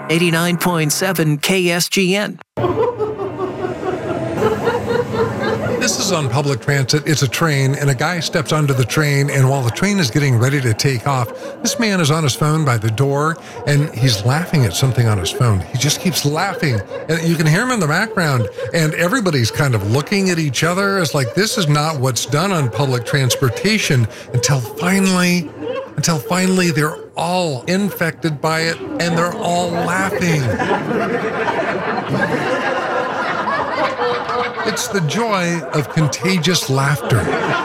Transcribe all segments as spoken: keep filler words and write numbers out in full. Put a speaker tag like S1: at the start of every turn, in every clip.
S1: eighty-nine point seven K S G N.
S2: This is on public transit. It's a train, and a guy steps onto the train, and while the train is getting ready to take off, this man is on his phone by the door, and he's laughing at something on his phone. He just keeps laughing, and you can hear him in the background, and everybody's kind of looking at each other. It's like, this is not what's done on public transportation until finally, until finally they're all infected by it, and they're all laughing. It's the joy of contagious laughter.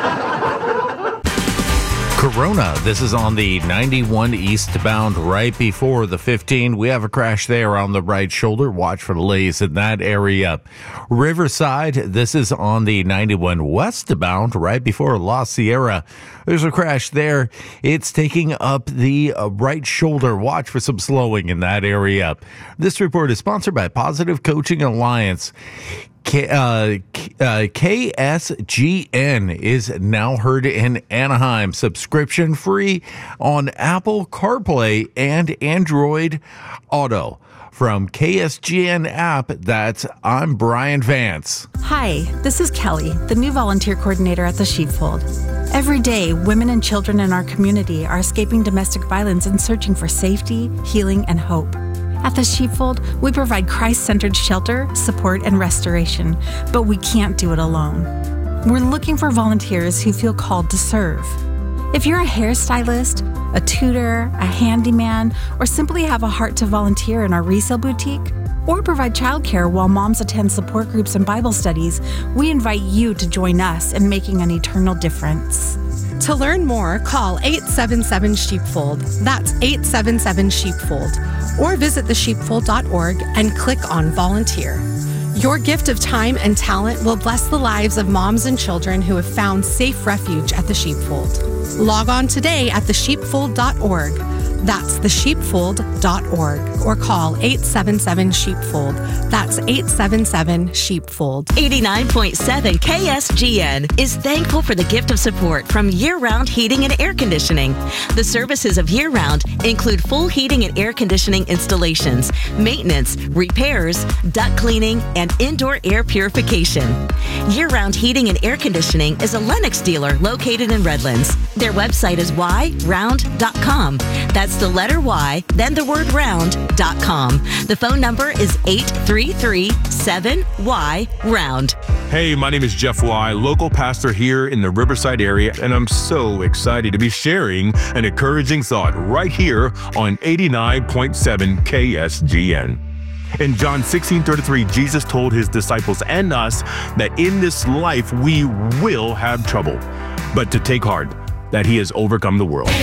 S3: Corona, this is on the ninety-one eastbound right before the fifteen. We have a crash there on the right shoulder. Watch for delays in that area. Riverside, this is on the ninety-one westbound right before La Sierra. There's a crash there. It's taking up the uh, right shoulder. Watch for some slowing in that area. This report is sponsored by Positive Coaching Alliance. K, uh, uh, K S G N is now heard in Anaheim, subscription free on Apple CarPlay and Android Auto. From K S G N app, that's I'm Brian Vance.
S4: Hi, this is Kelly, the new volunteer coordinator at the Sheepfold. Every day, women and children in our community are escaping domestic violence and searching for safety, healing, and hope. At the Sheepfold, we provide Christ-centered shelter, support, and restoration, but we can't do it alone. We're looking for volunteers who feel called to serve. If you're a hairstylist, a tutor, a handyman, or simply have a heart to volunteer in our resale boutique, or provide childcare while moms attend support groups and Bible studies, we invite you to join us in making an eternal difference.
S5: To learn more, call eight seven seven Sheepfold. That's eight seven seven Sheepfold. Or visit the sheepfold dot org and click on Volunteer. Your gift of time and talent will bless the lives of moms and children who have found safe refuge at the Sheepfold. Log on today at the sheepfold dot org. That's the sheepfold dot org. Or call eight seven seven Sheepfold. That's eight seven seven Sheepfold.
S6: eighty-nine point seven K S G N is thankful for the gift of support from Year-Round Heating and Air Conditioning. The services of Year-Round include full heating and air conditioning installations, maintenance, repairs, duct cleaning, and indoor air purification. Year-Round Heating and Air Conditioning is a Lennox dealer located in Redlands. Their website is y round dot com. That's the letter Y, then the word round dot com. The phone number is eight three three seven Y round.
S7: Hey, my name is Jeff Y, local pastor here in the Riverside area, and I'm so excited to be sharing an encouraging thought right here on eighty-nine point seven K S G N. In John sixteen thirty-three, Jesus told his disciples and us that in this life we will have trouble, but to take heart, that he has overcome the world.